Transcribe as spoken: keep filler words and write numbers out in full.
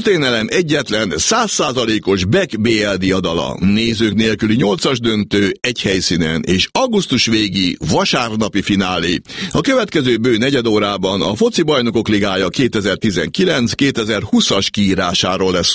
történelem egyetlen száz százalékos Beck bé el diadala, nézők nélküli nyolcas döntő egy helyszínen és augusztus végi vasárnapi finálé. A következő bő negyedórában a Foci Bajnokok Ligája kétezer-tizenkilenc kétezer-húszas kiírásáról lesz